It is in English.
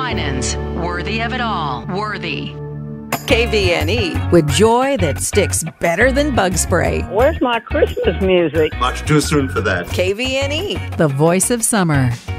Winans. Worthy of it all. Worthy. KVNE, with joy that sticks better than bug spray. Where's my Christmas music? Much too soon for that. KVNE, the voice of summer.